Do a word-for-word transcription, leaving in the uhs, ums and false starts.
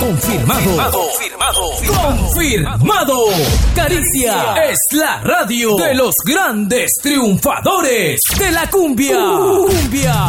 Confirmado. Confirmado. Confirmado. Caricia es la radio de los grandes triunfadores de la cumbia. Cumbia.